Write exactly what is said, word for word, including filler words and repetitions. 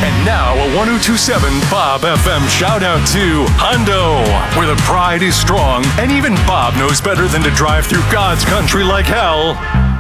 And now a one oh two point seven Bob F M shout out to Hondo, where the pride is strong and even Bob knows better than to drive through God's country like hell.